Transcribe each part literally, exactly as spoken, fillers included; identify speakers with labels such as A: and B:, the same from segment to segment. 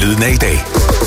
A: Lyden af i dag.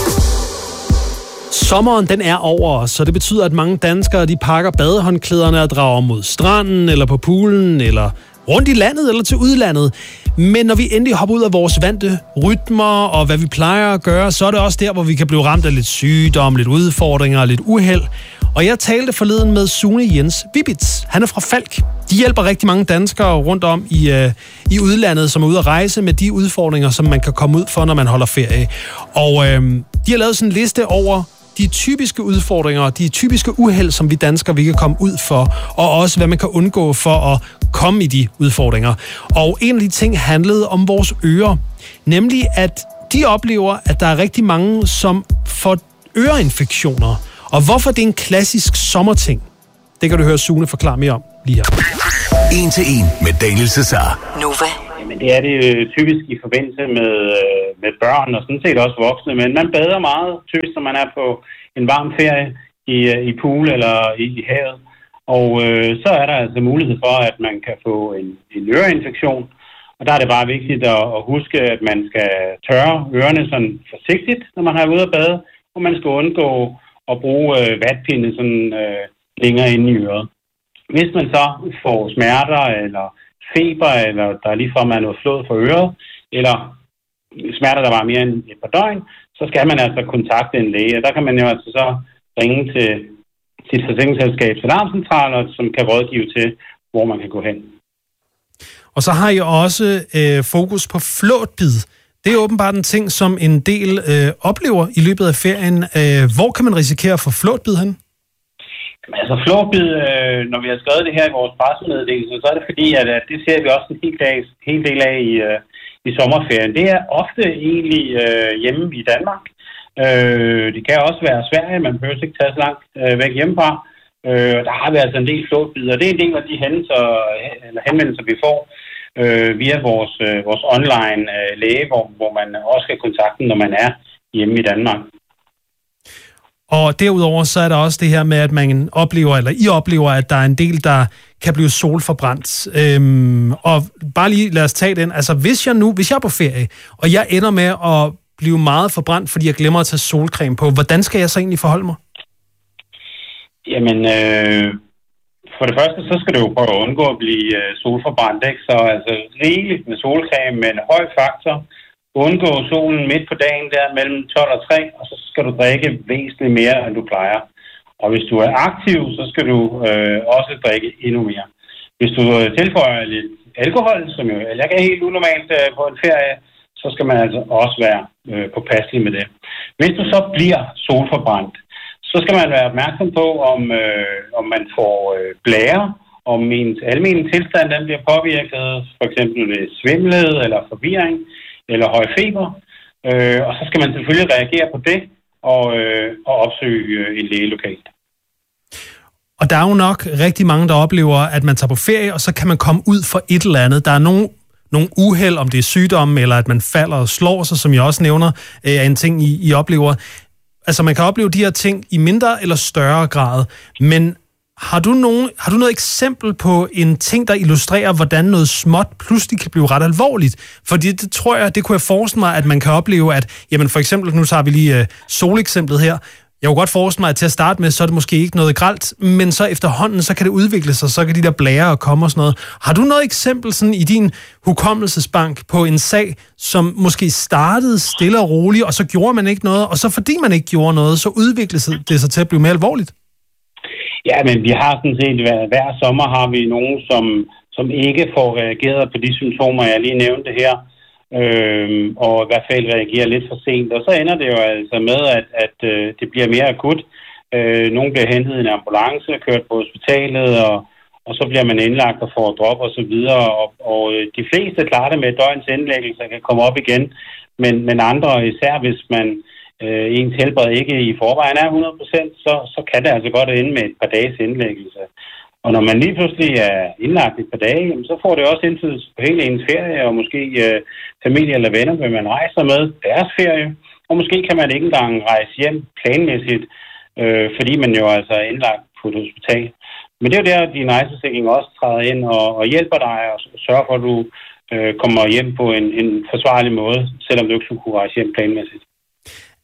B: Sommeren den er over os, så det betyder, at mange danskere de pakker badehåndklæderne og drager mod stranden, eller på poolen, eller rundt i landet, eller til udlandet. Men når vi endelig hopper ud af vores vante rytmer og hvad vi plejer at gøre, så er det også der, hvor vi kan blive ramt af lidt sygdom, lidt udfordringer og lidt uheld. Og jeg talte forleden med Sune Jens Vibitz. Han er fra Falck. De hjælper rigtig mange danskere rundt om i, øh, i udlandet, som er ude at rejse med de udfordringer, som man kan komme ud for, når man holder ferie. Og øh, de har lavet sådan en liste over de typiske udfordringer, de typiske uheld, som vi danskere vi kan komme ud for, og også hvad man kan undgå for at komme i de udfordringer. Og en af de ting handlede om vores ører. Nemlig, at de oplever, at der er rigtig mange, som får øreinfektioner. Og hvorfor det er en klassisk sommerting, det kan du høre Sune forklare mere om lige her.
A: En til en med Daniel Cesar.
C: Nova.
D: Men det er det typisk i forbindelse med, med børn og sådan set også voksne. Men man bader meget typisk, når man er på en varm ferie i, i pool eller i, i havet. Og øh, så er der altså mulighed for, at man kan få en, en øreinfektion. Og der er det bare vigtigt at, at huske, at man skal tørre ørerne sådan forsigtigt, når man er ude at bade. Og man skal undgå at bruge øh, vatpinde sådan øh, længere inde i øret. Hvis man så får smerter eller feber, eller der ligefrem er noget flåd for øret, eller smerter, der var mere end et par døgn, så skal man altså kontakte en læge. Og der kan man jo altså så ringe til sit forsikringsselskabs alarmcentral, som kan rådgive til, hvor man kan gå hen.
B: Og så har I også øh, fokus på flåtbid. Det er åbenbart en ting, som en del øh, oplever i løbet af ferien. Øh, hvor kan man risikere at få flåtbid hen?
D: Altså flåtbid, øh, når vi har skrevet det her i vores pressemeddelelse, så er det fordi, at, at det ser vi også en hel, dag, hel del af i, øh, i sommerferien. Det er ofte egentlig øh, hjemme i Danmark. Øh, det kan også være Sverige, man behøver ikke tage så langt øh, væk hjemmefra. Øh, der har vi altså en del flåtbid, og det er en del af de hændelser, eller henvendelser, vi får øh, via vores, øh, vores online øh, læge, hvor, hvor man også kan kontakte, når man er hjemme i Danmark.
B: Og derudover så er der også det her med, at man oplever, eller I oplever, at der er en del, der kan blive solforbrændt. Øhm, og bare lige lad os tage den. Altså hvis jeg nu, hvis jeg er på ferie, og jeg ender med at blive meget forbrændt, fordi jeg glemmer at tage solcreme på, hvordan skal jeg så egentlig forholde mig?
D: Jamen, øh, for det første, så skal du jo prøve at undgå at blive øh, solforbrændt, ikke? Så altså rigeligt med solcreme med en høj faktor. Undgå solen midt på dagen der mellem tolv og tre, og så skal du drikke væsentligt mere, end du plejer. Og hvis du er aktiv, så skal du øh, også drikke endnu mere. Hvis du tilføjer lidt alkohol, som jo er helt unormalt øh, på en ferie, så skal man altså også være øh, påpasselig med det. Hvis du så bliver solforbrændt, så skal man være opmærksom på, om, øh, om man får øh, blære, om ens almindelige tilstand den bliver påvirket, for eksempel ved svimmelhed eller forvirring, eller høj feber, øh, og så skal man selvfølgelig reagere på det og, øh, og opsøge øh, en læge lokalt.
B: Og der er jo nok rigtig mange, der oplever, at man tager på ferie, og så kan man komme ud for et eller andet. Der er nogle, nogle uheld, om det er sygdomme, eller at man falder og slår sig, som jeg også nævner, er en ting, I, I oplever. Altså man kan opleve de her ting i mindre eller større grad, men Har du, nogen, har du noget eksempel på en ting, der illustrerer, hvordan noget småt pludselig kan blive ret alvorligt? Fordi det tror jeg, det kunne jeg forestille mig, at man kan opleve, at jamen for eksempel, nu tager vi lige uh, soleksemplet her. Jeg kunne godt forestille mig, at til at starte med, så er det måske ikke noget grelt, men så efterhånden, så kan det udvikle sig, så kan de der blære komme og sådan noget. Har du noget eksempel sådan i din hukommelsesbank på en sag, som måske startede stille og roligt, og så gjorde man ikke noget, og så fordi man ikke gjorde noget, så udviklede det sig til at blive mere alvorligt?
D: Ja, men vi har sådan set hver, hver sommer har vi nogen, som, som ikke får reageret på de symptomer, jeg lige nævnte her, øhm, og i hvert fald reagerer lidt for sent. Og så ender det jo altså med, at, at øh, det bliver mere akut. Øh, nogen bliver hentet i en ambulance, kørt på hospitalet, og, og så bliver man indlagt og får drop og så videre. Og, og de fleste klarer det med et døgns indlæggelse og kan komme op igen, men, men andre, især hvis man øh, ens helbred ikke i forvejen er hundrede procent, så, så kan det altså godt ende med et par dages indlæggelse. Og når man lige pludselig er indlagt et par dage, så får det også indflydelse på hele ens ferie, og måske øh, familie eller venner, vil man rejse med deres ferie. Og måske kan man ikke engang rejse hjem planmæssigt, øh, fordi man jo altså er indlagt på et hospital. Men det er jo der, at din rejsesikring også træder ind og, og hjælper dig og sørger for, at du øh, kommer hjem på en, en forsvarlig måde, selvom du ikke skulle kunne rejse hjem planmæssigt.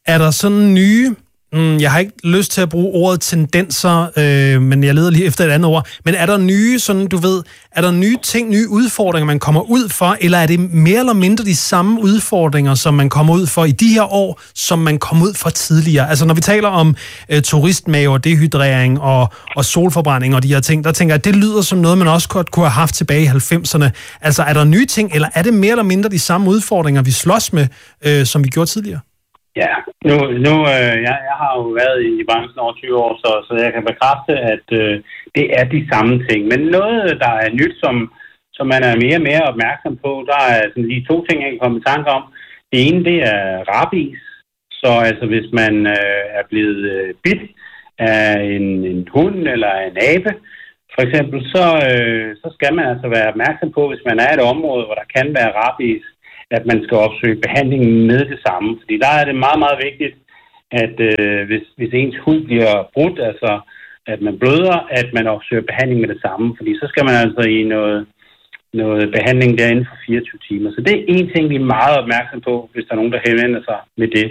B: Er der sådan nye... Jeg har ikke lyst til at bruge ordet tendenser, øh, men jeg leder lige efter et andet ord. Men er der nye, sådan du ved, er der nye ting, nye udfordringer, man kommer ud for, eller er det mere eller mindre de samme udfordringer, som man kommer ud for i de her år, som man kom ud for tidligere? Altså når vi taler om øh, turistmave og dehydrering og, og solforbrænding og de her ting, der tænker jeg, at det lyder som noget, man også godt kunne have haft tilbage i halvfemserne. Altså er der nye ting, eller er det mere eller mindre de samme udfordringer, vi slås med, øh, som vi gjorde tidligere?
D: Ja, nu, nu øh, jeg, jeg har jo været i branchen over tyve år, så, så jeg kan bekræfte, at øh, det er de samme ting. Men noget, der er nyt, som, som man er mere og mere opmærksom på, der er sådan lige to ting, jeg kan komme i tanke om. Det ene, det er rabies. Så altså, hvis man øh, er blevet øh, bidt af en, en hund eller en abe, for eksempel, så, øh, så skal man altså være opmærksom på, hvis man er i et område, hvor der kan være rabies, at man skal opsøge behandlingen med det samme. Fordi der er det meget, meget vigtigt, at øh, hvis, hvis ens hud bliver brudt, altså at man bløder, at man opsøger behandling med det samme. Fordi så skal man altså i noget, noget behandling der inden for fireogtyve timer. Så det er en ting, vi er meget opmærksom på, hvis der er nogen, der henvender sig med det.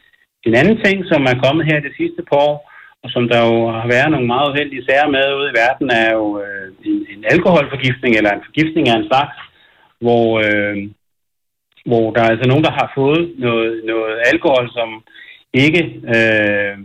D: En anden ting, som er kommet her det sidste par år, og som der jo har været nogle meget uheldige sager med ude i verden, er jo øh, en, en alkoholforgiftning, eller en forgiftning af en slags, hvor... Øh, hvor der er altså nogen, der har fået noget, noget alkohol, som ikke, øh,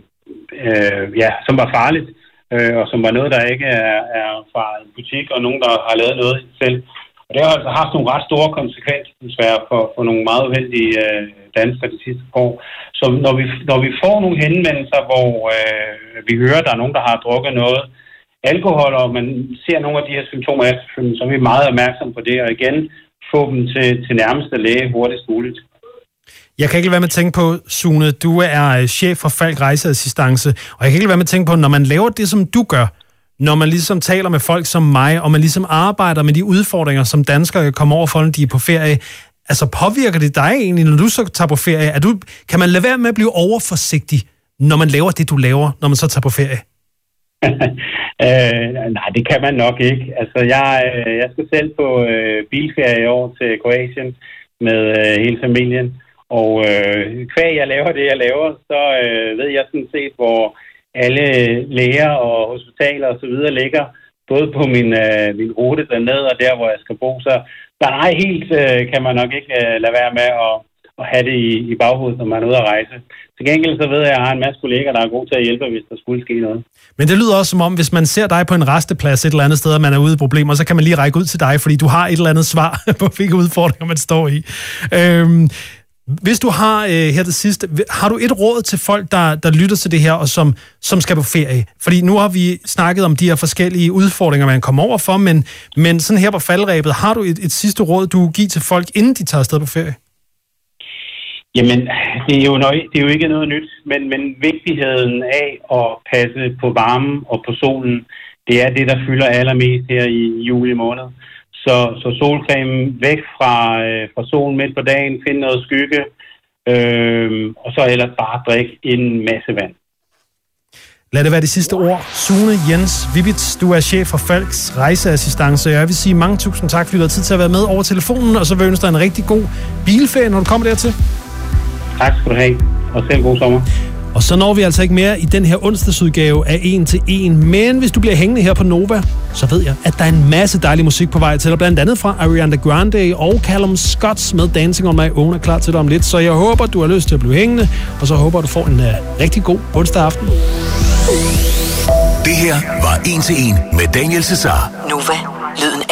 D: øh, ja, som var farligt, øh, og som var noget, der ikke er, er fra en butik, og nogen, der har lavet noget selv. Og det har altså haft nogle ret store konsekvenser, desværre, for, for nogle meget uheldige øh, danskere de sidste år. Så når vi, når vi får nogle henvendelser, hvor øh, vi hører, at der er nogen, der har drukket noget alkohol, og man ser nogle af de her symptomer efterfølgende, så er vi meget opmærksomme på det, og igen, få dem til, til nærmeste læge hurtigst muligt.
B: Jeg kan ikke lade være med at tænke på, Sune, du er chef for Falck Rejseassistance, og jeg kan ikke lade være med at tænke på, når man laver det, som du gør, når man ligesom taler med folk som mig, og man ligesom arbejder med de udfordringer, som danskere kan komme over for, når de er på ferie, altså påvirker det dig egentlig, når du så tager på ferie? Er du, kan man lade være med at blive overforsigtig, når man laver det, du laver, når man så tager på ferie?
D: øh, nej, det kan man nok ikke. Altså, jeg, jeg skal selv på øh, bilferie i år til Kroatien med øh, hele familien, og øh, hver jeg laver det, jeg laver, så øh, ved jeg sådan set, hvor alle læger og hospitaler og så videre ligger, både på min, øh, min rute dernede og der, hvor jeg skal bo. Så nej, helt øh, kan man nok ikke øh, lade være med at, at have det i, i baghovedet, når man er ude at rejse. Til gengæld så ved jeg, at jeg har en masse kolleger, der er gode til at hjælpe, hvis der skulle ske noget.
B: Men det lyder også som om, hvis man ser dig på en resteplads et eller andet sted, og man er ude i problemer, så kan man lige række ud til dig, fordi du har et eller andet svar på, hvilke udfordringer man står i. Øhm, hvis du har øh, her det sidste, har du et råd til folk, der, der lytter til det her, og som, som skal på ferie? Fordi nu har vi snakket om de her forskellige udfordringer, man kommer over for, men, men sådan her på faldrebet, har du et, et sidste råd, du giver til folk, inden de tager afsted på ferie?
D: Jamen, det er jo, nøj, det er jo ikke noget nyt, men, men vigtigheden af at passe på varmen og på solen, det er det, der fylder allermest her i juli måned. Så, så solcreme væk fra, øh, fra solen midt på dagen, find noget skygge, øh, og så ellers bare drikke en masse vand.
B: Lad det være de sidste ord. Sune Jens Vibbits, du er chef for Falcks Rejseassistance. Jeg vil sige mange tusind tak, fordi du har tid til at være med over telefonen, og så vil jeg ønske dig en rigtig god bilferie, når du kommer dertil.
D: Tak skal du have, og selv god sommer.
B: Og så når vi altså ikke mere i den her onsdagsudgave af en til en, men hvis du bliver hængende her på Nova, så ved jeg, at der er en masse dejlig musik på vej til dig, blandt andet fra Ariana Grande og Callum Scott med Dancing on My Own er klar til dig om lidt. Så jeg håber, du har lyst til at blive hængende, og så håber du får en uh, rigtig god onsdag aften.
A: Det her var en til en med Daniel Cesar.
C: Nova, lyden